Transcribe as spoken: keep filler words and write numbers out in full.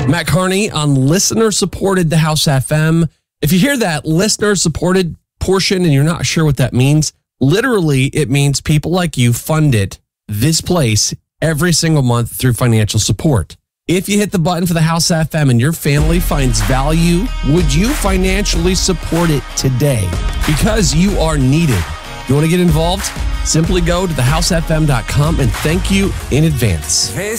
Matt Carney on listener-supported The House F M. If you hear that listener-supported portion and you're not sure what that means, literally it means people like you funded this place every single month through financial support. If you hit the button for The House F M and your family finds value, would you financially support it today? Because you are needed. You want to get involved? Simply go to the house f m dot com and thank you in advance.